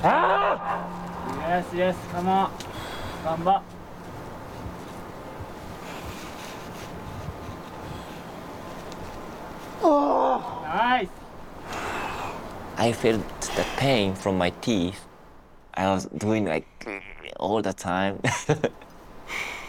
Yes, yes, come on. Gamba. Nice. I felt the pain from my teeth. I was doing like all the time.